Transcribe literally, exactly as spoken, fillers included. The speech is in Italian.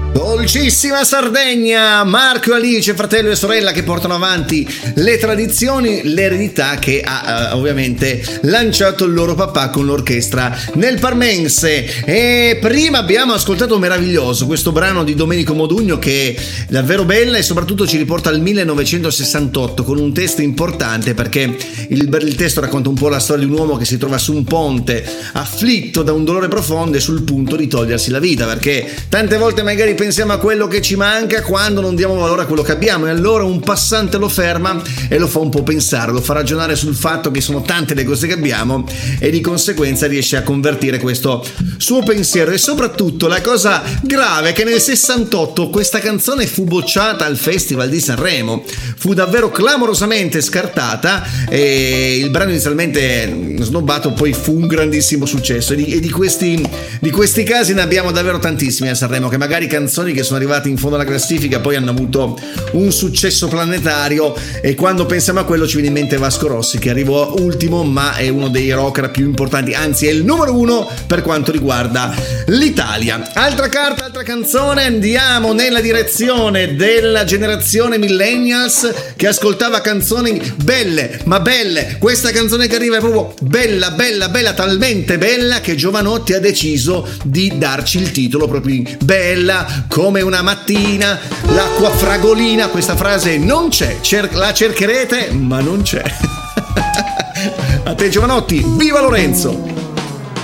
Dolcissima Sardegna, Marco e Alice, fratello e sorella che portano avanti le tradizioni, l'eredità che ha uh, ovviamente lanciato il loro papà con l'orchestra nel Parmense. E prima abbiamo ascoltato Meraviglioso, questo brano di Domenico Modugno che è davvero bella e soprattutto ci riporta al millenovecentosessantotto con un testo importante, perché il, il testo racconta un po' la storia di un uomo che si trova su un ponte afflitto da un dolore profondo e sul punto di togliersi la vita, perché tante volte magari pensiamo a quello che ci manca quando non diamo valore a quello che abbiamo, e allora un passante lo ferma e lo fa un po' pensare, lo fa ragionare sul fatto che sono tante le cose che abbiamo e di conseguenza riesce a convertire questo suo pensiero. E soprattutto la cosa grave è che nel sessantotto questa canzone fu bocciata al Festival di Sanremo, fu davvero clamorosamente scartata e il brano inizialmente snobbato poi fu un grandissimo successo. E di, e di questi di questi casi ne abbiamo davvero tantissimi a Sanremo, che magari canzoni che sono arrivate in fondo alla classifica poi hanno avuto un successo planetario, e quando pensiamo a quello ci viene in mente Vasco Rossi, che arrivò ultimo ma è uno dei rocker più importanti, anzi è il numero uno per quanto riguarda l'Italia. Altra carta, altra canzone, andiamo nella direzione della generazione millennials che ascoltava canzoni belle, ma belle. Questa canzone che arriva è proprio bella, bella, bella, talmente bella che Giovanotti ha deciso di darci il titolo proprio in bella come una mattina, l'acqua fragolina. Questa frase non c'è, cer- la cercherete ma non c'è. A te Giovanotti, viva Lorenzo!